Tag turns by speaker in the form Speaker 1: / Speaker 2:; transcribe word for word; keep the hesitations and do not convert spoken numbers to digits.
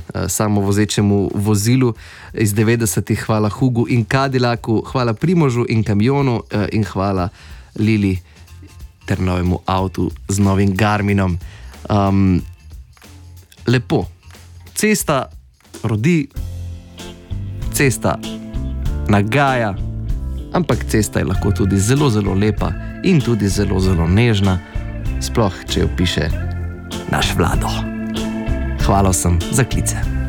Speaker 1: samovozečemu vozilu iz devetdesetih, hvala Hugu in Cadillacu, hvala Primožu in Kamionu in hvala Lili ter novemu avtu z novim Garminom. Um, lepo. Cesta rodi, cesta nagaja, ampak cesta je lahko tudi zelo, zelo lepa in tudi zelo, zelo nežna, sploh če jo piše naš Vlado. Hvala vsem za klice.